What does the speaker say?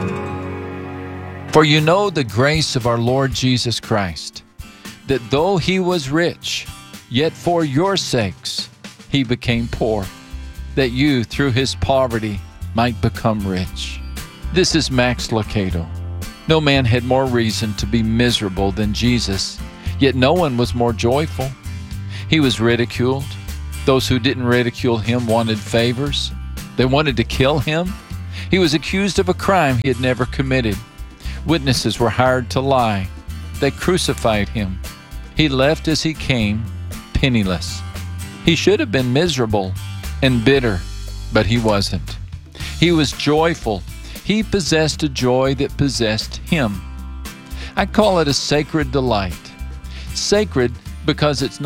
For you know the grace of our Lord Jesus Christ, that though he was rich, yet for your sakes he became poor, that you through his poverty might become rich. This is Max Lucado. No man had more reason to be miserable than Jesus, yet no one was more joyful. He was ridiculed. Those who didn't ridicule him wanted favors. They wanted to kill him. He was accused of a crime he had never committed. Witnesses were hired to lie. They crucified him. He left as he came, penniless. He should have been miserable and bitter, but he wasn't. He was joyful. He possessed a joy that possessed him. I call it a sacred delight. Sacred because it's